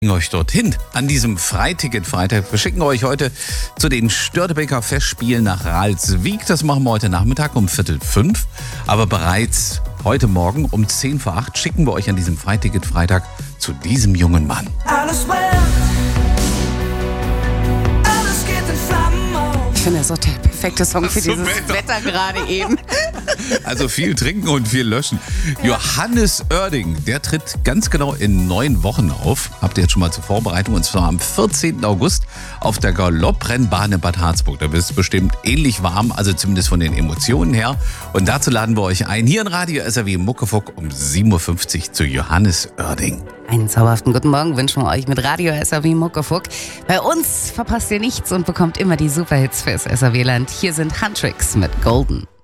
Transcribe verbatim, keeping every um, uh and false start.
euch dorthin an diesem Freiticket-Freitag. Wir schicken euch heute zu den Störtebeker Festspielen nach Ralswiek. Das machen wir heute Nachmittag um Viertel fünf. Aber bereits heute Morgen um zehn vor acht schicken wir euch an diesem Freiticket-Freitag zu diesem jungen Mann. Alles brennt, alles geht in Flammen auf. Ich finde, das ist auch der perfekte Song für So dieses Wetter. Wetter gerade eben. Also viel trinken und viel löschen. Johannes Oerding, der tritt ganz genau in neun Wochen auf. Habt ihr jetzt schon mal zur Vorbereitung. Und zwar am vierzehnten August auf der Galopprennbahn in Bad Harzburg. Da wird es bestimmt ähnlich warm, also zumindest von den Emotionen her. Und dazu laden wir euch ein, hier in Radio S R W Muckefuck um sieben Uhr fünfzig zu Johannes Oerding. Einen zauberhaften guten Morgen wünschen wir euch mit Radio S R W Muckefuck. Bei uns verpasst ihr nichts und bekommt immer die Superhits fürs S R W-Land. Hier sind Huntrix mit Golden.